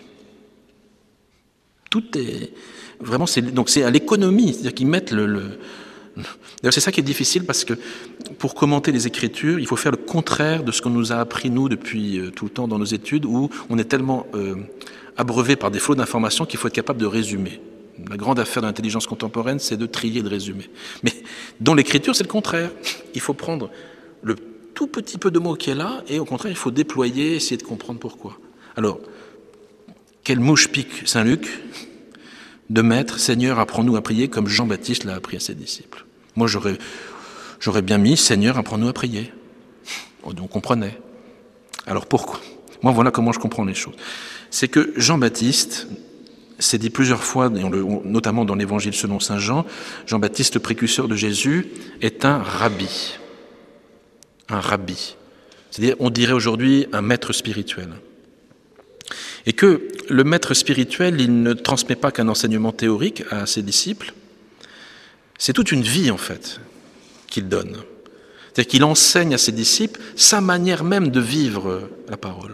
Tout est vraiment, c'est donc c'est à l'économie, c'est-à-dire qu'ils mettent le, le D'ailleurs, c'est ça qui est difficile parce que pour commenter les Écritures, il faut faire le contraire de ce qu'on nous a appris, nous, depuis euh, tout le temps dans nos études, où on est tellement euh, abreuvé par des flots d'informations qu'il faut être capable de résumer. La grande affaire de l'intelligence contemporaine, c'est de trier, de résumer. Mais dans l'Écriture, c'est le contraire. Il faut prendre le tout petit peu de mots qui est là, et au contraire, il faut déployer, essayer de comprendre pourquoi. Alors, quelle mouche pique Saint Luc de mettre « Seigneur, apprends-nous à prier » comme Jean-Baptiste l'a appris à ses disciples. Moi, j'aurais, j'aurais bien mis « Seigneur, apprends-nous à prier ». On comprenait. Alors pourquoi? Moi, voilà comment je comprends les choses. C'est que Jean-Baptiste s'est dit plusieurs fois, notamment dans l'Évangile selon saint Jean, Jean-Baptiste, le précurseur de Jésus, est un rabbi. Un rabbi. C'est-à-dire, on dirait aujourd'hui un maître spirituel. Et que le maître spirituel, il ne transmet pas qu'un enseignement théorique à ses disciples, c'est toute une vie en fait qu'il donne. C'est-à-dire qu'il enseigne à ses disciples sa manière même de vivre la parole.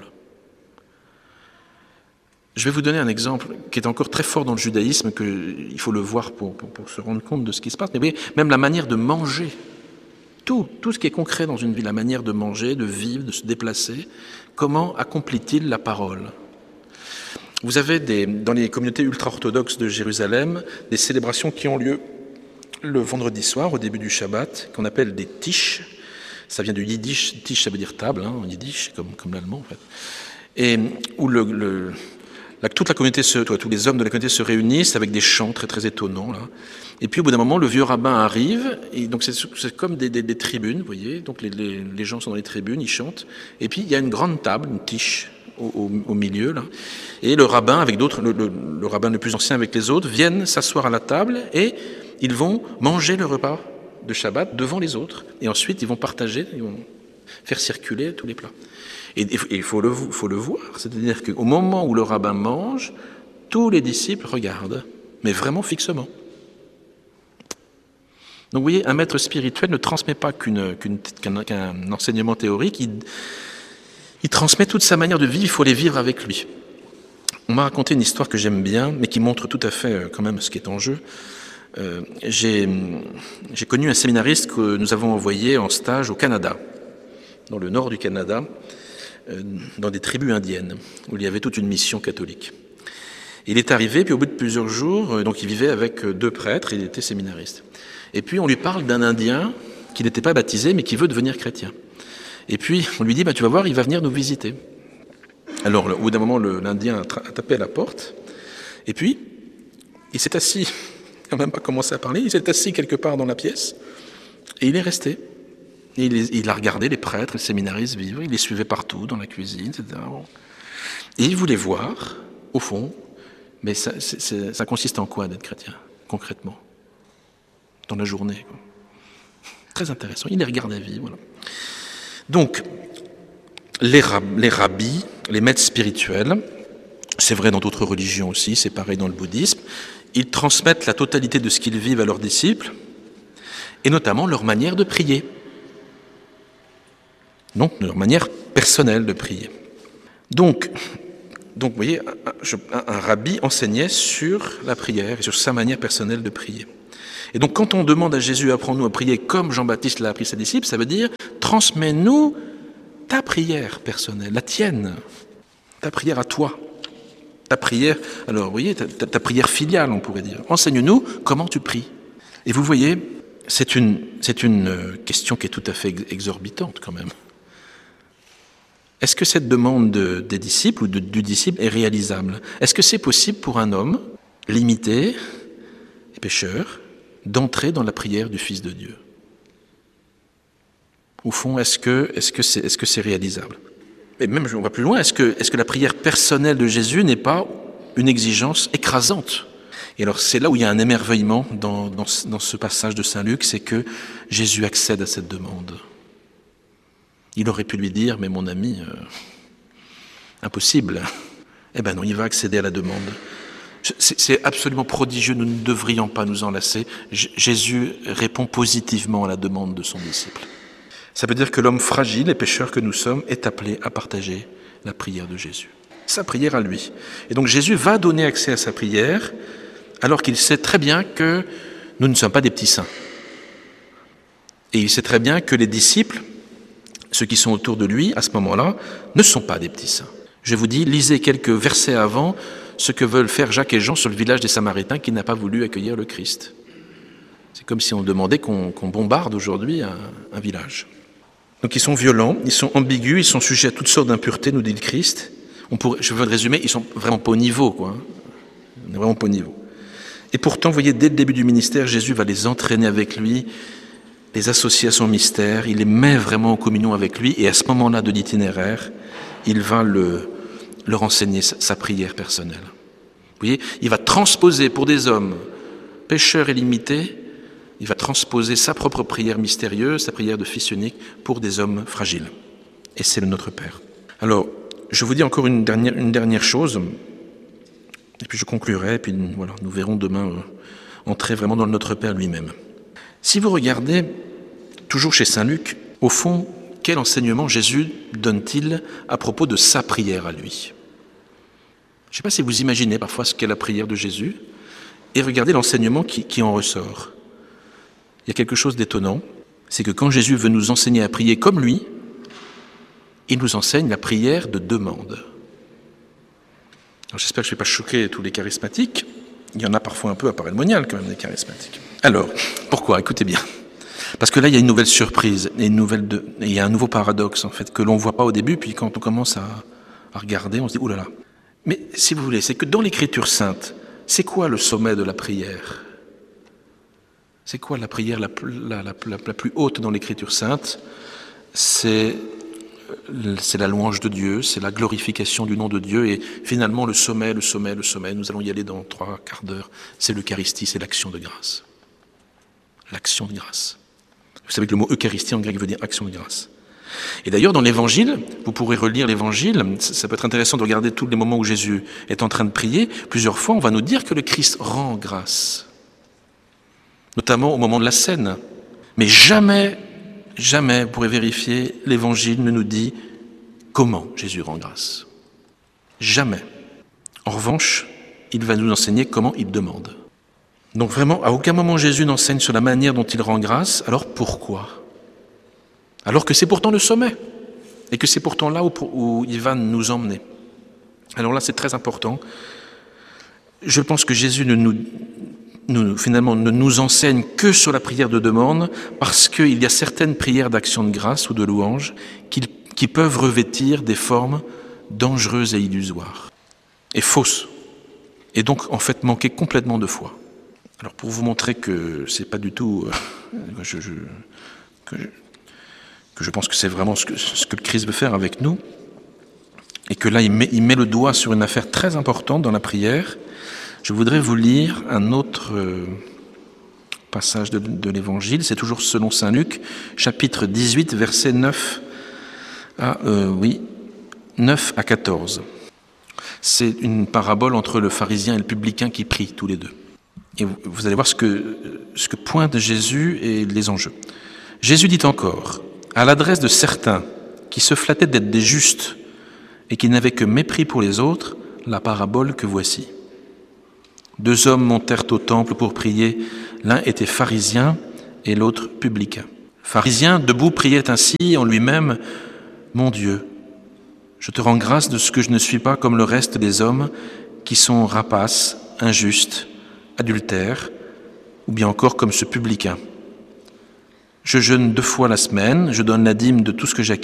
Je vais vous donner un exemple qui est encore très fort dans le judaïsme, qu'il faut le voir pour, pour, pour se rendre compte de ce qui se passe, mais vous voyez, même la manière de manger, tout, tout ce qui est concret dans une vie, la manière de manger, de vivre, de se déplacer, comment accomplit-il la parole ? Vous avez des, dans les communautés ultra-orthodoxes de Jérusalem des célébrations qui ont lieu le vendredi soir, au début du Shabbat, qu'on appelle des tish. Ça vient du yiddish. Tish, ça veut dire table, hein, en yiddish, comme, comme l'allemand, en fait. Et où le, le, la, toute la communauté, se, tous les hommes de la communauté se réunissent avec des chants très, très étonnants, là. Et puis, au bout d'un moment, le vieux rabbin arrive, et donc c'est, c'est comme des, des, des tribunes, vous voyez. Donc, les, les, les gens sont dans les tribunes, ils chantent. Et puis, il y a une grande table, une tish, Au, au, au milieu, là. Et le rabbin, avec d'autres, le, le, le rabbin le plus ancien avec les autres, viennent s'asseoir à la table et ils vont manger le repas de Shabbat devant les autres. Et ensuite, ils vont partager, ils vont faire circuler tous les plats. Et il faut le, faut le voir, c'est-à-dire qu'au moment où le rabbin mange, tous les disciples regardent, mais vraiment fixement. Donc vous voyez, un maître spirituel ne transmet pas qu'une, qu'une, qu'un, qu'un enseignement théorique, il, il transmet toute sa manière de vivre, il faut les vivre avec lui. On m'a raconté une histoire que j'aime bien, mais qui montre tout à fait quand même ce qui est en jeu. Euh, j'ai, j'ai connu un séminariste que nous avons envoyé en stage au Canada, dans le nord du Canada, euh, dans des tribus indiennes, où il y avait toute une mission catholique. Il est arrivé, puis au bout de plusieurs jours, euh, donc il vivait avec deux prêtres, il était séminariste. Et puis on lui parle d'un Indien qui n'était pas baptisé, mais qui veut devenir chrétien. Et puis on lui dit, bah, tu vas voir, il va venir nous visiter. Alors au bout d'un moment, le, l'Indien a, tra- a tapé à la porte, et puis il s'est assis. Il n'a même pas commencé à parler, il s'est assis quelque part dans la pièce, et il est resté. Et il, il a regardé les prêtres, les séminaristes vivre, il les suivait partout, dans la cuisine, et cetera. Et il voulait voir, au fond, mais ça, c'est, c'est, ça consiste en quoi d'être chrétien, concrètement, dans la journée, quoi. Très intéressant, il les regardait vivre, voilà. Donc, les, rab- les rabbis, les maîtres spirituels, c'est vrai dans d'autres religions aussi, c'est pareil dans le bouddhisme, ils transmettent la totalité de ce qu'ils vivent à leurs disciples, et notamment leur manière de prier. non, de leur manière personnelle de prier. Donc, donc vous voyez, un, un rabbi enseignait sur la prière et sur sa manière personnelle de prier. Et donc quand on demande à Jésus, apprends-nous à prier comme Jean-Baptiste l'a appris à ses disciples, ça veut dire, transmets-nous ta prière personnelle, la tienne, ta prière à toi, ta prière, alors vous voyez, ta, ta, ta prière filiale, on pourrait dire. Enseigne-nous comment tu pries. Et vous voyez, c'est une, c'est une question qui est tout à fait exorbitante quand même. Est-ce que cette demande de, des disciples ou de, du disciple est réalisable? Est-ce que c'est possible pour un homme limité et pécheur d'entrer dans la prière du Fils de Dieu? Au fond, est-ce que, est-ce que c'est, est-ce que c'est réalisable? Et même, on va plus loin, est-ce que, est-ce que la prière personnelle de Jésus n'est pas une exigence écrasante? Et alors, c'est là où il y a un émerveillement dans, dans, dans ce passage de Saint Luc, c'est que Jésus accède à cette demande. Il aurait pu lui dire, mais mon ami, euh, impossible. Eh bien non, il va accéder à la demande. C'est, c'est absolument prodigieux, nous ne devrions pas nous en lasser. J- Jésus répond positivement à la demande de son disciple. Ça veut dire que l'homme fragile et pécheur que nous sommes est appelé à partager la prière de Jésus. Sa prière à lui. Et donc Jésus va donner accès à sa prière, alors qu'il sait très bien que nous ne sommes pas des petits saints. Et il sait très bien que les disciples, ceux qui sont autour de lui, à ce moment-là, ne sont pas des petits saints. Je vous dis, lisez quelques versets avant ce que veulent faire Jacques et Jean sur le village des Samaritains qui n'a pas voulu accueillir le Christ. C'est comme si on demandait qu'on, qu'on bombarde aujourd'hui un, un village. Donc ils sont violents, ils sont ambigus, ils sont sujets à toutes sortes d'impuretés, nous dit le Christ. On pourrait, je veux le résumer, ils sont vraiment pas au niveau, quoi. On n'est vraiment pas au niveau. Et pourtant, vous voyez, dès le début du ministère, Jésus va les entraîner avec lui, les associer à son mystère, il les met vraiment en communion avec lui, et à ce moment-là de l'itinéraire, il va le, leur enseigner sa, sa prière personnelle. Vous voyez, il va transposer pour des hommes pécheurs et limités, il va transposer sa propre prière mystérieuse, sa prière de fils unique, pour des hommes fragiles. Et c'est le Notre Père. Alors, je vous dis encore une dernière, une dernière chose, et puis je conclurai, et puis voilà, nous verrons demain euh, entrer vraiment dans le Notre Père lui-même. Si vous regardez, toujours chez Saint Luc, au fond, quel enseignement Jésus donne-t-il à propos de sa prière à lui? Je ne sais pas si vous imaginez parfois ce qu'est la prière de Jésus, et regardez l'enseignement qui, qui en ressort. Il y a quelque chose d'étonnant, c'est que quand Jésus veut nous enseigner à prier comme lui, il nous enseigne la prière de demande. Alors, j'espère que je ne vais pas choquer tous les charismatiques. Il y en a parfois un peu à Paray-le-Monial quand même, des charismatiques. Alors, pourquoi? Écoutez bien. Parce que là, il y a une nouvelle surprise, et, une nouvelle de, et il y a un nouveau paradoxe, en fait, que l'on ne voit pas au début, puis quand on commence à, à regarder, on se dit, ouh là là. Mais si vous voulez, c'est que dans l'Écriture sainte, c'est quoi le sommet de la prière? C'est quoi la prière la, la, la, la, la plus haute dans l'Écriture sainte? C'est, c'est la louange de Dieu, c'est la glorification du nom de Dieu, et finalement le sommet, le sommet, le sommet, nous allons y aller dans trois quarts d'heure, c'est l'Eucharistie, c'est l'action de grâce. L'action de grâce. Vous savez que le mot Eucharistie en grec veut dire action de grâce. Et d'ailleurs, dans l'Évangile, vous pourrez relire l'Évangile, ça peut être intéressant de regarder tous les moments où Jésus est en train de prier. Plusieurs fois, on va nous dire que le Christ rend grâce, notamment au moment de la scène. Mais jamais, jamais, vous pourrez vérifier, l'Évangile ne nous dit comment Jésus rend grâce. Jamais. En revanche, il va nous enseigner comment il demande. Donc vraiment, à aucun moment Jésus n'enseigne sur la manière dont il rend grâce, alors pourquoi? Alors que c'est pourtant le sommet, et que c'est pourtant là où, où il va nous emmener. Alors là, c'est très important. Je pense que Jésus ne nous, nous, finalement, ne nous enseigne que sur la prière de demande, parce qu'il y a certaines prières d'action de grâce ou de louange qui, qui peuvent revêtir des formes dangereuses et illusoires, et fausses, et donc en fait manquer complètement de foi. Alors pour vous montrer que c'est pas du tout, euh, je, je, que, je, que je pense que c'est vraiment ce que, ce que le Christ veut faire avec nous, et que là il met, il met le doigt sur une affaire très importante dans la prière, je voudrais vous lire un autre euh, passage de, de l'Évangile, c'est toujours selon saint Luc, chapitre dix-huit, versets neuf à, euh, oui, neuf à quatorze. C'est une parabole entre le pharisien et le publicain qui prient tous les deux. Et vous allez voir ce que, ce que pointe Jésus et les enjeux. Jésus dit encore, à l'adresse de certains qui se flattaient d'être des justes et qui n'avaient que mépris pour les autres, la parabole que voici. Deux hommes montèrent au temple pour prier. L'un était pharisien et l'autre publicain. Pharisien, debout, priait ainsi en lui-même, « Mon Dieu, je te rends grâce de ce que je ne suis pas comme le reste des hommes qui sont rapaces, injustes, adultères, ou bien encore comme ce publicain. Je jeûne deux fois la semaine, je donne la dîme de tout ce que j'acquiers. »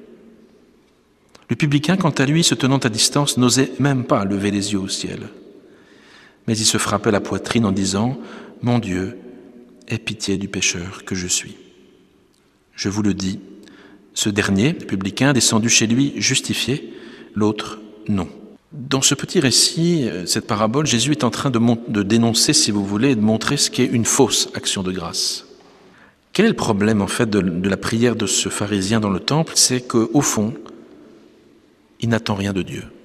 Le publicain, quant à lui, se tenant à distance, n'osait même pas lever les yeux au ciel. Mais il se frappait la poitrine en disant « Mon Dieu, aie pitié du pécheur que je suis. » Je vous le dis, ce dernier, le publicain, descendu chez lui justifié, l'autre non. Dans ce petit récit, cette parabole, Jésus est en train de, mon- de dénoncer, si vous voulez, et de montrer ce qu'est une fausse action de grâce. Quel est le problème, en fait, de, de la prière de ce pharisien dans le temple? C'est qu'au fond, il n'attend rien de Dieu.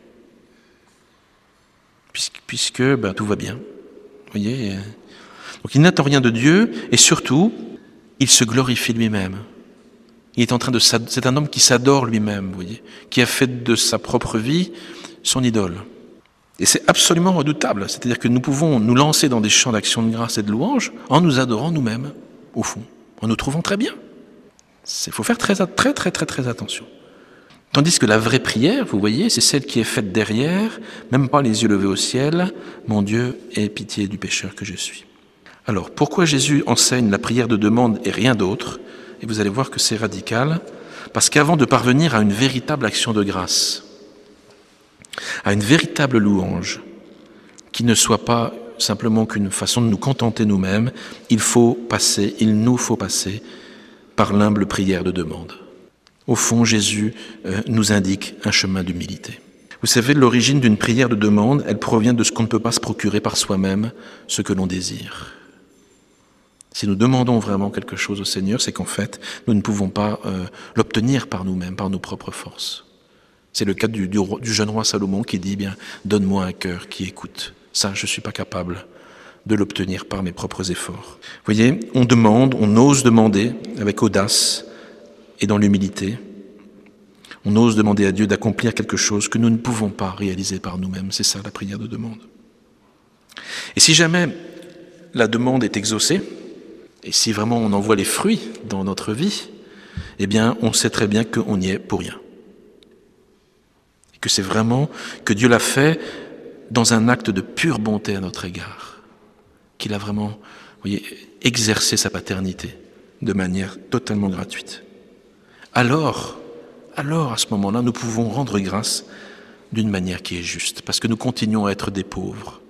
Puisque, puisque ben, tout va bien. Vous voyez? Donc il n'attend rien de Dieu, et surtout, il se glorifie lui-même. Il est en train de s'ad- c'est un homme qui s'adore lui-même, vous voyez, qui a fait de sa propre vie son idole. Et c'est absolument redoutable. C'est-à-dire que nous pouvons nous lancer dans des champs d'action de grâce et de louange en nous adorant nous-mêmes, au fond, en nous trouvant très bien. Il faut faire très, très, très, très, très attention. Tandis que la vraie prière, vous voyez, c'est celle qui est faite derrière, même pas les yeux levés au ciel, « Mon Dieu, aie pitié du pécheur que je suis. » Alors, pourquoi Jésus enseigne la prière de demande et rien d'autre? Et vous allez voir que c'est radical, parce qu'avant de parvenir à une véritable action de grâce, à une véritable louange, qui ne soit pas simplement qu'une façon de nous contenter nous-mêmes, il faut passer, il nous faut passer par l'humble prière de demande. Au fond, Jésus euh, nous indique un chemin d'humilité. Vous savez, l'origine d'une prière de demande, elle provient de ce qu'on ne peut pas se procurer par soi-même, ce que l'on désire. Si nous demandons vraiment quelque chose au Seigneur, c'est qu'en fait, nous ne pouvons pas euh, l'obtenir par nous-mêmes, par nos propres forces. C'est le cas du, du, du jeune roi Salomon qui dit, bien, donne-moi un cœur qui écoute. Ça, je ne suis pas capable de l'obtenir par mes propres efforts. Vous voyez, on demande, on ose demander avec audace et dans l'humilité. On ose demander à Dieu d'accomplir quelque chose que nous ne pouvons pas réaliser par nous-mêmes. C'est ça la prière de demande. Et si jamais la demande est exaucée, et si vraiment on en voit les fruits dans notre vie, eh bien, on sait très bien qu'on n'y est pour rien. Et que c'est vraiment que Dieu l'a fait dans un acte de pure bonté à notre égard. Qu'il a vraiment, vous voyez, exercé sa paternité de manière totalement gratuite. Alors, alors à ce moment-là, nous pouvons rendre grâce d'une manière qui est juste, parce que nous continuons à être des pauvres.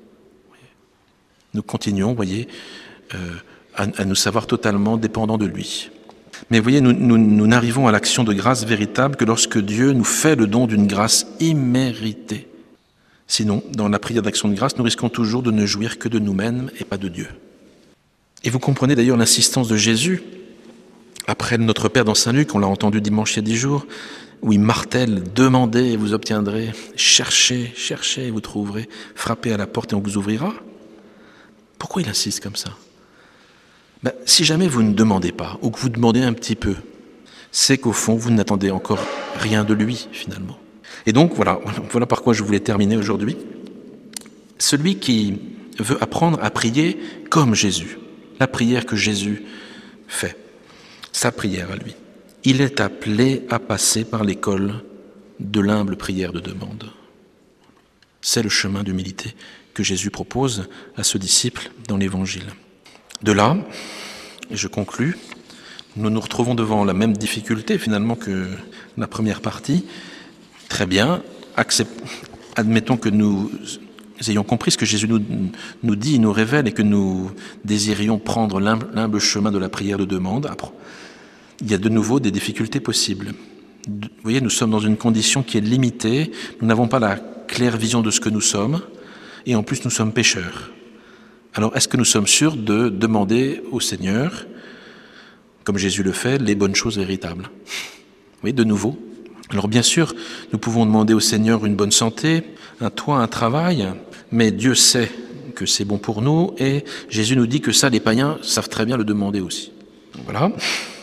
Nous continuons, vous voyez, euh, à, à nous savoir totalement dépendants de lui. Mais vous voyez, nous, nous, nous n'arrivons à l'action de grâce véritable que lorsque Dieu nous fait le don d'une grâce imméritée. Sinon, dans la prière d'action de grâce, nous risquons toujours de ne jouir que de nous-mêmes et pas de Dieu. Et vous comprenez d'ailleurs l'insistance de Jésus, après notre Père dans Saint Luc, on l'a entendu dimanche il y a dix jours, où il martèle, demandez et vous obtiendrez, cherchez, cherchez et vous trouverez, frappez à la porte et on vous ouvrira. Pourquoi il insiste comme ça? Ben, si jamais vous ne demandez pas, ou que vous demandez un petit peu, c'est qu'au fond, vous n'attendez encore rien de lui, finalement. Et donc, voilà, voilà par quoi je voulais terminer aujourd'hui. Celui qui veut apprendre à prier comme Jésus, la prière que Jésus fait, sa prière à lui, il est appelé à passer par l'école de l'humble prière de demande. C'est le chemin d'humilité que Jésus propose à ce disciple dans l'Évangile. De là, et je conclus, nous nous retrouvons devant la même difficulté finalement que la première partie. Très bien, accept... admettons que nous ayons compris ce que Jésus nous, nous dit, nous révèle et que nous désirions prendre l'humble, l'humble chemin de la prière de demande. Il y a de nouveau des difficultés possibles. Vous voyez, nous sommes dans une condition qui est limitée, nous n'avons pas la claire vision de ce que nous sommes, et en plus nous sommes pécheurs. Alors, est-ce que nous sommes sûrs de demander au Seigneur, comme Jésus le fait, les bonnes choses véritables? Oui, de nouveau. Alors, bien sûr, nous pouvons demander au Seigneur une bonne santé, un toit, un travail, mais Dieu sait que c'est bon pour nous, et Jésus nous dit que ça, les païens savent très bien le demander aussi. Donc, voilà.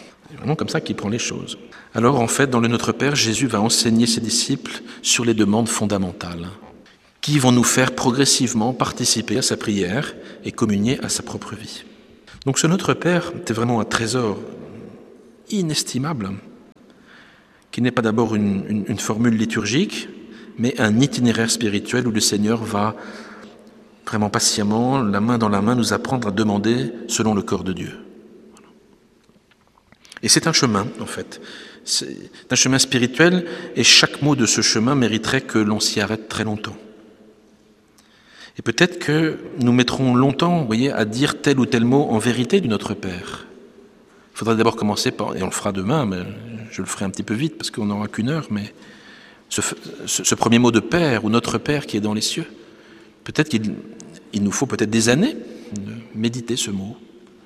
vraiment comme ça qu'il prend les choses. Alors en fait, dans le Notre Père, Jésus va enseigner ses disciples sur les demandes fondamentales qui vont nous faire progressivement participer à sa prière et communier à sa propre vie. Donc ce Notre Père est vraiment un trésor inestimable, qui n'est pas d'abord une, une, une formule liturgique, mais un itinéraire spirituel où le Seigneur va vraiment patiemment, la main dans la main, nous apprendre à demander selon le corps de Dieu. Et c'est un chemin, en fait. C'est un chemin spirituel, et chaque mot de ce chemin mériterait que l'on s'y arrête très longtemps. Et peut-être que nous mettrons longtemps, vous voyez, à dire tel ou tel mot en vérité du Notre Père. Il faudra d'abord commencer par, et on le fera demain, mais je le ferai un petit peu vite parce qu'on n'aura qu'une heure, mais ce, ce, ce premier mot de Père ou Notre Père qui est dans les cieux, peut-être qu'il il nous faut peut-être des années de méditer ce mot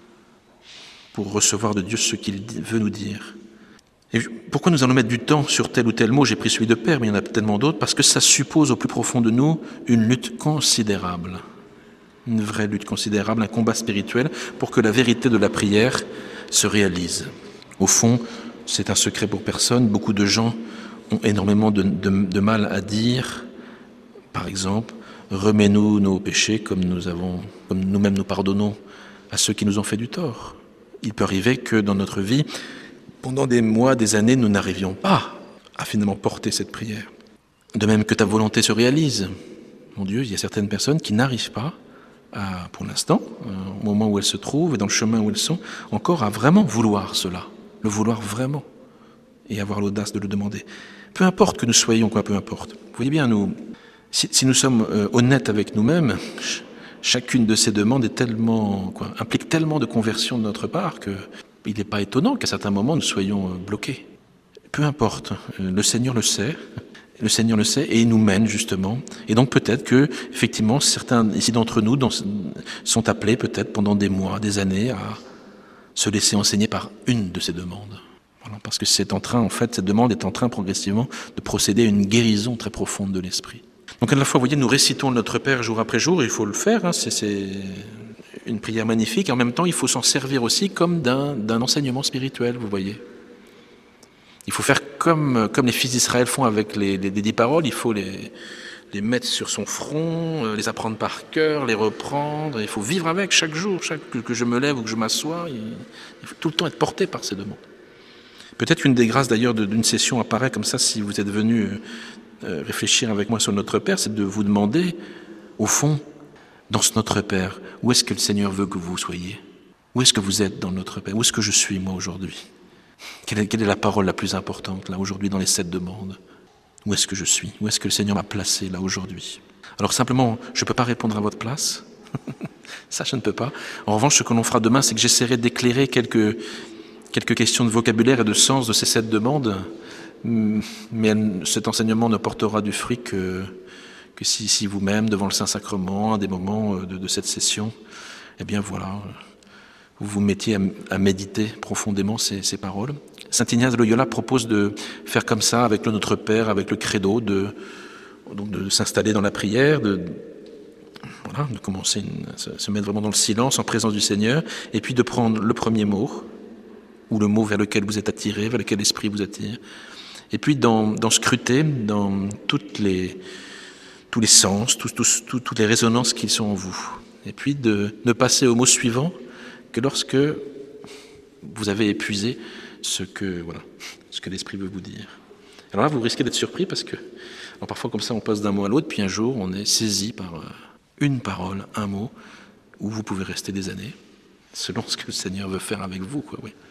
pour recevoir de Dieu ce qu'il veut nous dire. Et pourquoi nous allons mettre du temps sur tel ou tel mot? J'ai pris celui de Père, mais il y en a tellement d'autres, parce que ça suppose au plus profond de nous une lutte considérable, une vraie lutte considérable, un combat spirituel pour que la vérité de la prière se réalise. Au fond, c'est un secret pour personne. Beaucoup de gens ont énormément de, de, de mal à dire, par exemple, remets-nous nos péchés comme nous avons, comme nous-mêmes nous pardonnons à ceux qui nous ont fait du tort. Il peut arriver que dans notre vie, pendant des mois, des années, nous n'arrivions pas à finalement porter cette prière. De même que ta volonté se réalise. Mon Dieu, il y a certaines personnes qui n'arrivent pas, à, pour l'instant, au moment où elles se trouvent et dans le chemin où elles sont, encore à vraiment vouloir cela, le vouloir vraiment, et avoir l'audace de le demander. Peu importe que nous soyons, quoi, peu importe. Vous voyez bien, nous, si, si nous sommes euh, honnêtes avec nous-mêmes, ch- chacune de ces demandes est tellement, quoi, implique tellement de conversion de notre part que il n'est pas étonnant qu'à certains moments nous soyons bloqués. Peu importe, le Seigneur le sait, le Seigneur le sait et il nous mène justement. Et donc peut-être que, effectivement, certains ici d'entre nous sont appelés peut-être pendant des mois, des années à se laisser enseigner par une de ces demandes. Voilà, parce que c'est en train, en fait, cette demande est en train progressivement de procéder à une guérison très profonde de l'esprit. Donc à la fois, vous voyez, nous récitons Notre Père jour après jour, et il faut le faire, hein, c'est... c'est... une prière magnifique, et en même temps, il faut s'en servir aussi comme d'un, d'un enseignement spirituel, vous voyez. Il faut faire comme, comme les fils d'Israël font avec les, les, les dix paroles, il faut les, les mettre sur son front, les apprendre par cœur, les reprendre, il faut vivre avec chaque jour, chaque, que je me lève ou que je m'assois, il, il faut tout le temps être porté par ces demandes. Peut-être une des grâces d'ailleurs d'une session apparaît comme ça, si vous êtes venu euh, réfléchir avec moi sur Notre Père, c'est de vous demander, au fond, dans ce Notre Père, où est-ce que le Seigneur veut que vous soyez? Où est-ce que vous êtes dans Notre Père? Où est-ce que je suis, moi, aujourd'hui? Quelle est, quelle est la parole la plus importante, là, aujourd'hui, dans les sept demandes? Où est-ce que je suis? Où est-ce que le Seigneur m'a placé, là, aujourd'hui? Alors, simplement, je ne peux pas répondre à votre place. Ça, je ne peux pas. En revanche, ce que l'on fera demain, c'est que j'essaierai d'éclairer quelques, quelques questions de vocabulaire et de sens de ces sept demandes. Mais elle, cet enseignement ne portera du fruit que... que si, si vous-même, devant le Saint-Sacrement, à des moments de, de cette session, eh bien voilà, vous vous mettiez à, à méditer profondément ces, ces paroles. Saint Ignace de Loyola propose de faire comme ça, avec le Notre Père, avec le Credo, de, donc de s'installer dans la prière, de, voilà, de commencer à se, se mettre vraiment dans le silence, en présence du Seigneur, et puis de prendre le premier mot, ou le mot vers lequel vous êtes attiré, vers lequel l'Esprit vous attire, et puis d'en, d'en scruter dans toutes les... tous les sens, tous, tous, tous, toutes les résonances qui sont en vous. Et puis de ne passer au mot suivant que lorsque vous avez épuisé ce que, voilà, ce que l'Esprit veut vous dire. Alors là, vous risquez d'être surpris parce que alors parfois comme ça, on passe d'un mot à l'autre, puis un jour, on est saisi par une parole, un mot, où vous pouvez rester des années, selon ce que le Seigneur veut faire avec vous, quoi, oui.